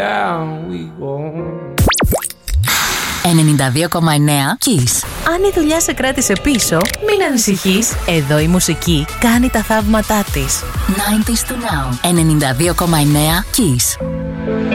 Down we go. 92,9 Kiss. Αν η δουλειά σε κράτησε πίσω, μην ανησυχείς. Εδώ η μουσική κάνει τα θαύματά της. 90s to now. 92,9 Kiss.